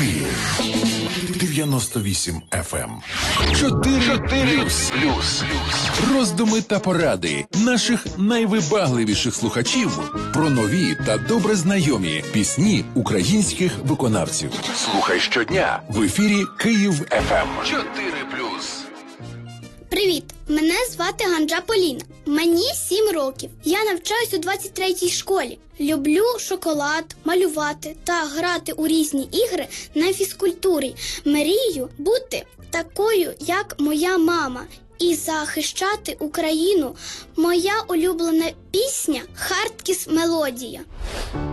Київ 98 FM 4+. Роздуми та поради наших найвибагливіших слухачів про нові та добре знайомі пісні українських виконавців. Слухай щодня в ефірі Київ FM 4+. Привіт! Мене звати Ганджа Поліна. Мені 7 років. Я навчаюсь у 23-й школі. Люблю шоколад, малювати та грати у різні ігри на фізкультурі. Мрію бути такою, як моя мама, і захищати Україну. Моя улюблена пісня «Хардкіс мелодія».